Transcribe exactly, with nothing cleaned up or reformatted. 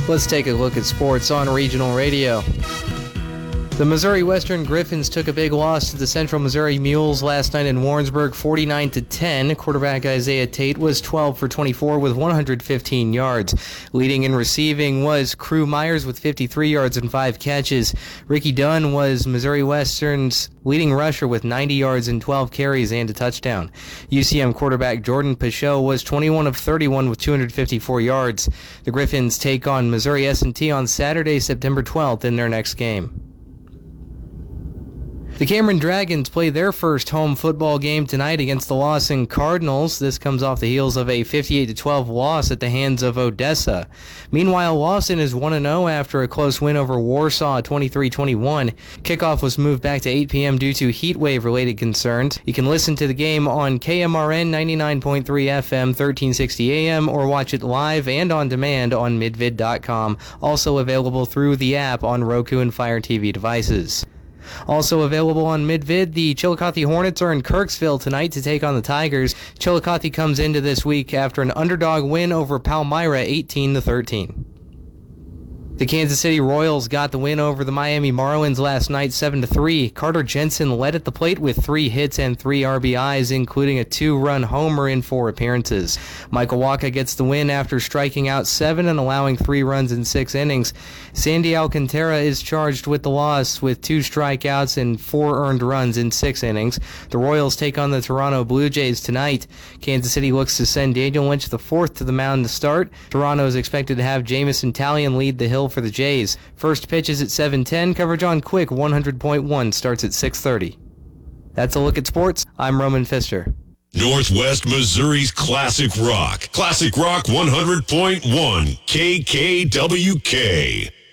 Let's take a look at sports on regional radio. The Missouri Western Griffins took a big loss to the Central Missouri Mules last night in Warrensburg, forty-nine to ten. Quarterback Isaiah Tate was twelve for twenty-four with one hundred fifteen yards. Leading in receiving was Crew Myers with fifty-three yards and five catches. Ricky Dunn was Missouri Western's leading rusher with ninety yards and twelve carries and a touchdown. U C M quarterback Jordan Pichot was twenty-one of thirty-one with two hundred fifty-four yards. The Griffins take on Missouri S and T on Saturday, September twelfth in their next game. The Cameron Dragons play their first home football game tonight against the Lawson Cardinals. This comes off the heels of a fifty-eight to twelve loss at the hands of Odessa. Meanwhile, Lawson is one and oh after a close win over Warsaw twenty-three twenty-one. Kickoff was moved back to eight p.m. due to heat wave-related concerns. You can listen to the game on K M R N ninety-nine point three F M, thirteen sixty A M, or watch it live and on demand on midvid dot com. Also available through the app on Roku and Fire T V devices. Also available on Midvid, the Chillicothe Hornets are in Kirksville tonight to take on the Tigers. Chillicothe comes into this week after an underdog win over Palmyra eighteen to thirteen. The Kansas City Royals got the win over the Miami Marlins last night, seven to three. Carter Jensen led at the plate with three hits and three R B Is, including a two-run homer in four appearances. Michael Wacha gets the win after striking out seven and allowing three runs in six innings. Sandy Alcantara is charged with the loss with two strikeouts and four earned runs in six innings. The Royals take on the Toronto Blue Jays tonight. Kansas City looks to send Daniel Lynch the fourth to the mound to start. Toronto is expected to have Jamison Talion lead the hill for the Jays. First pitch is at seven ten. Coverage on Quick one hundred point one starts at six thirty. That's a look at sports. I'm Roman Pfister. Northwest Missouri's Classic Rock. Classic Rock one hundred point one. K K W K.